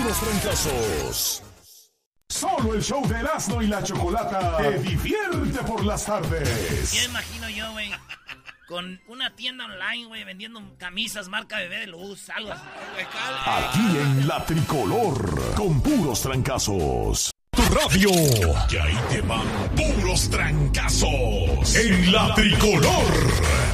puros trancazos. Solo el show de Erasmo y la Chocolata te divierte por las tardes. Ya imagino yo, güey, con una tienda online, güey, vendiendo camisas marca Bebé de Luz, algo así. Aquí en La Tricolor, con puros trancazos. Tu radio. Y ahí te van puros trancazos. En La Tricolor.